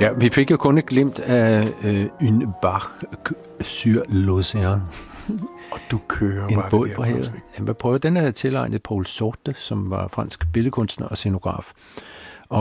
Ja, vi fik jo kun et glimt af une barque sur l'océan. Og du kører en bare båd det på der, havet. Den er tilegnet Paul Sorte, som var fransk billedkunstner og scenograf.